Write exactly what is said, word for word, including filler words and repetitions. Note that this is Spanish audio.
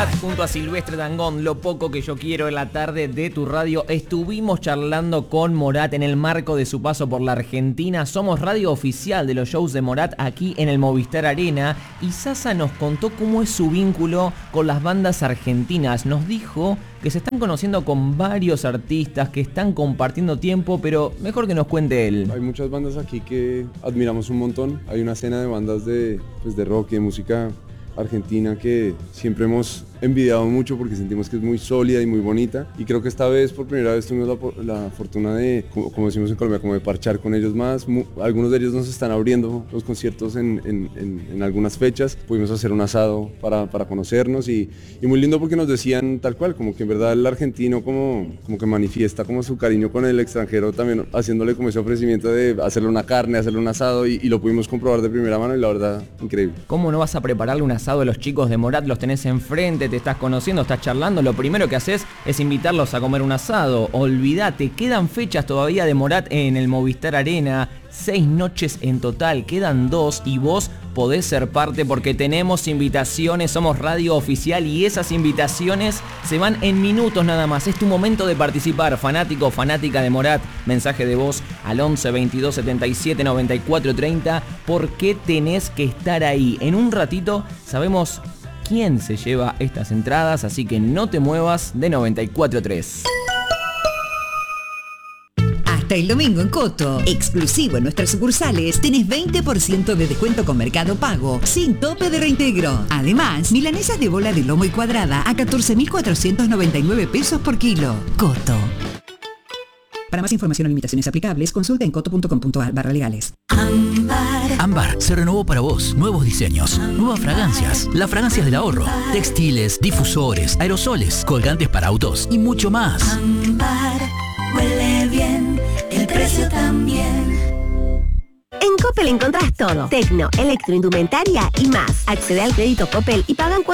Morat junto a Silvestre Dangond, Lo poco que yo quiero en la tarde de tu radio. Estuvimos charlando con Morat en el marco de su paso por la Argentina. Somos radio oficial de los shows de Morat aquí en el Movistar Arena. Y Sasa nos contó cómo es su vínculo con las bandas argentinas. Nos dijo que se están conociendo con varios artistas, que están compartiendo tiempo, pero mejor que nos cuente él. Hay muchas bandas aquí que admiramos un montón. Hay una escena de bandas de, pues, de rock y de música argentina que siempre hemos envidiado mucho porque sentimos que es muy sólida y muy bonita, y creo que esta vez por primera vez tuvimos la, la fortuna de, como, como decimos en Colombia, como de parchar con ellos más. Mu- algunos de ellos nos están abriendo los conciertos en, en, en, en algunas fechas. Pudimos hacer un asado para, para conocernos y, y muy lindo porque nos decían tal cual, como que en verdad el argentino como, como que manifiesta como su cariño con el extranjero, también haciéndole como ese ofrecimiento de hacerle una carne, hacerle un asado, y, y lo pudimos comprobar de primera mano y la verdad, increíble. ¿Cómo no vas a prepararle un asado a los chicos de Morat? Los tenés enfrente, te estás conociendo, estás charlando. Lo primero que haces es invitarlos a comer un asado. Olvídate, quedan fechas todavía de Morat en el Movistar Arena. Seis noches en total, quedan dos y vos podés ser parte porque tenemos invitaciones, somos radio oficial y esas invitaciones se van en minutos nada más. Es tu momento de participar, fanático o fanática de Morat. Mensaje de voz al once veintidós setenta y siete noventa y cuatro treinta. ¿Por qué tenés que estar ahí? En un ratito sabemos quién se lleva estas entradas, así que no te muevas de noventa y cuatro tres. Hasta el domingo en Coto, exclusivo en nuestras sucursales, tenés veinte por ciento de descuento con Mercado Pago, sin tope de reintegro. Además, milanesas de bola de lomo y cuadrada a catorce mil cuatrocientos noventa y nueve pesos por kilo. Coto. Para más información o limitaciones aplicables, consulta en coto punto com punto a r barra legales. Ámbar. Ámbar se renovó para vos. Nuevos diseños, nuevas fragancias, las fragancias del ahorro, textiles, difusores, aerosoles, colgantes para autos y mucho más. Ámbar, huele bien, el precio también. En Coppel encontrás todo. Tecno, electroindumentaria y más. Accede al crédito Coppel y pagan cuatro